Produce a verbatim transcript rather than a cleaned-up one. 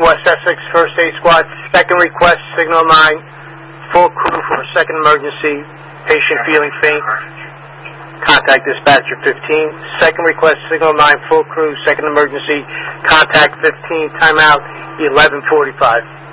West Essex First Aid Squad. Second request, signal nine, full crew for a second emergency, patient feeling faint. Contact dispatcher fifteen. Second request, signal nine, full crew, second emergency, contact fifteen, timeout eleven forty-five.